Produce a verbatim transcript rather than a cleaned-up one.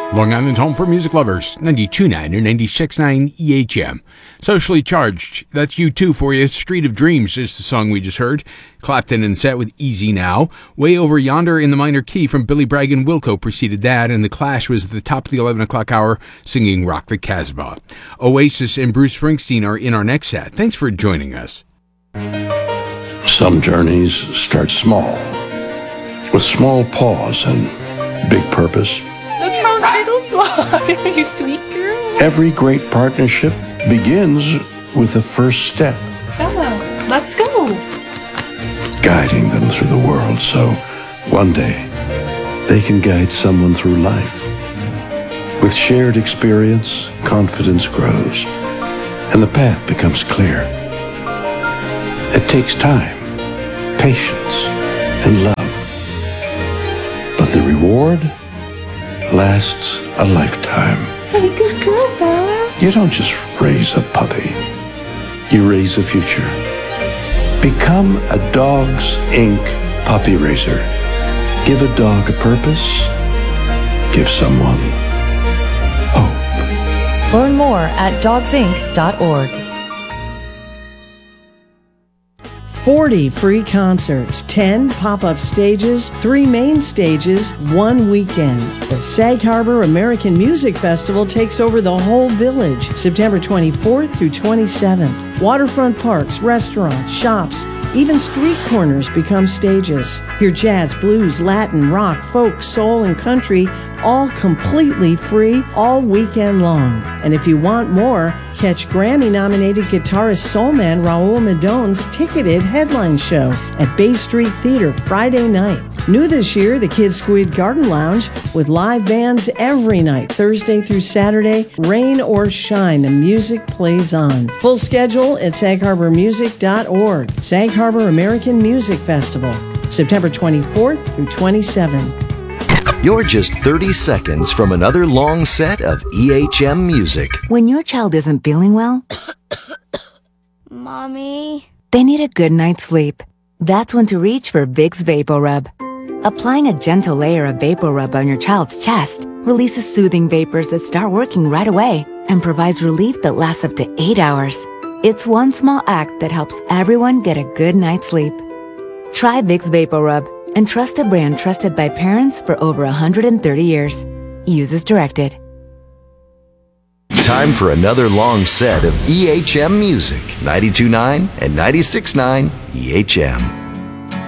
Long Island's home for music lovers, ninety-two point nine or ninety-six point nine E H M. Socially Charged, that's U two for you. Street of Dreams is the song we just heard. Clapton and set with Easy Now. Way Over Yonder in the minor key from Billy Bragg and Wilco preceded that, and The Clash was at the top of the eleven o'clock hour singing Rock the Casbah. Oasis and Bruce Springsteen are in our next set. Thanks for joining us. Some journeys start small, with small pause and big purpose. Look how little fly, you sweet girl. Every great partnership begins with the first step. Yeah, let's go. Guiding them through the world so one day they can guide someone through life. With shared experience, confidence grows, and the path becomes clear. It takes time, patience, and love. But the reward lasts a lifetime. Hey, good girl, Bella. You don't just raise a puppy. You raise a future. Become a Dogs Incorporated puppy raiser. Give a dog a purpose. Give someone hope. Learn more at dogs inc dot org. forty free concerts, ten pop-up stages, three main stages, one weekend. The Sag Harbor American Music Festival takes over the whole village, September twenty-fourth through twenty-seventh. Waterfront parks, restaurants, shops, even street corners become stages. Hear jazz, blues, Latin, rock, folk, soul, and country, all completely free all weekend long. And if you want more, catch Grammy-nominated guitarist soul man Raul Madone's ticketed headline show at Bay Street Theater Friday night. New this year, the Kid Squid Garden Lounge with live bands every night, Thursday through Saturday. Rain or shine, the music plays on. Full schedule at sag harbor music dot org. Sag Harbor American Music Festival, September twenty-fourth through twenty-seventh. You're just thirty seconds from another long set of E H M music. When your child isn't feeling well, Mommy, they need a good night's sleep. That's when to reach for Vicks VapoRub. Applying a gentle layer of VapoRub on your child's chest releases soothing vapors that start working right away and provides relief that lasts up to eight hours. It's one small act that helps everyone get a good night's sleep. Try Vicks VapoRub and trust a brand trusted by parents for over one hundred thirty years. Use as directed. Time for another long set of E H M music. ninety-two point nine and ninety-six point nine E H M.